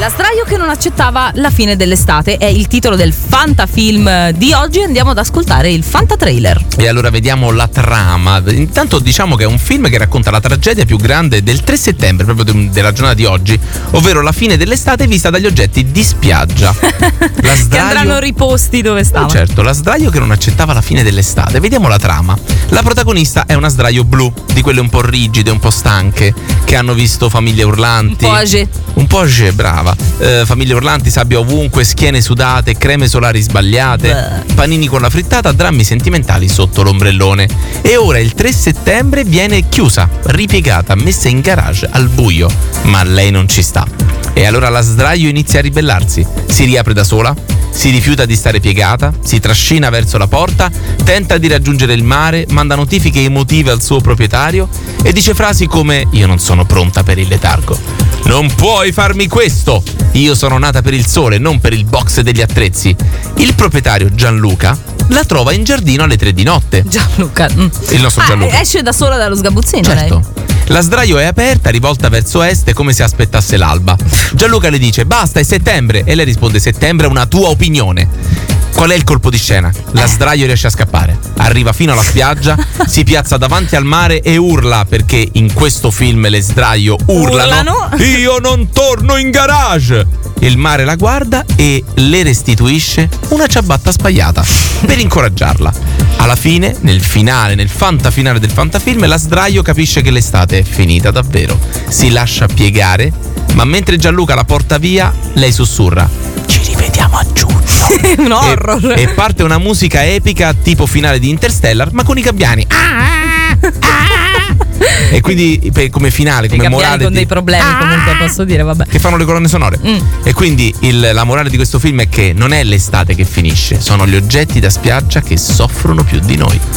La sdraio che non accettava la fine dell'estate è il titolo del fantafilm di oggi. Andiamo ad ascoltare il fantatrailer. E allora vediamo la trama. Intanto diciamo che è un film che racconta la tragedia più grande del 3 settembre, proprio della giornata di oggi, ovvero la fine dell'estate vista dagli oggetti di spiaggia. La sdraio... che andranno riposti dove stavano. Certo, la sdraio che non accettava la fine dell'estate. Vediamo la trama. La protagonista è una sdraio blu, di quelle un po' rigide, un po' stanche, che hanno visto famiglie urlanti. Un po' âgé, brava. Famiglie urlanti, sabbia ovunque, schiene sudate, creme solari sbagliate, panini con la frittata, drammi sentimentali sotto l'ombrellone. E ora il 3 settembre viene chiusa, ripiegata, messa in garage al buio. Ma lei non ci sta. E allora la sdraio inizia a ribellarsi. Si riapre da sola, si rifiuta di stare piegata, si trascina verso la porta, tenta di raggiungere il mare, manda notifiche emotive al suo proprietario e dice frasi come: io non sono pronta per il letargo, non puoi farmi questo, io sono nata per il sole, non per il box degli attrezzi. Il proprietario Gianluca la trova in giardino alle 3 di notte. Gianluca. Il nostro Gianluca. Esce da sola dallo sgabuzzino, certo. lei. La sdraio è aperta, rivolta verso est, come se aspettasse l'alba. Gianluca le dice: basta, è settembre. E lei risponde: settembre è una tua opinione. Qual è il colpo di scena? La sdraio riesce a scappare, arriva fino alla spiaggia, si piazza davanti al mare e urla, perché in questo film le sdraio urlano: io non torno in garage! Il mare la guarda e le restituisce una ciabatta spagliata per incoraggiarla. Alla fine, nel fantafinale del fantafilm, la sdraio capisce che l'estate è finita davvero. Si lascia piegare, ma mentre Gianluca la porta via, lei sussurra: ci rivediamo a giugno. Un horror. E parte una musica epica tipo finale di Interstellar, ma con i gabbiani. E quindi come finale, come morale con dei problemi comunque posso dire, vabbè, che fanno le colonne sonore. E quindi la morale di questo film è che non è l'estate che finisce, sono gli oggetti da spiaggia che soffrono più di noi.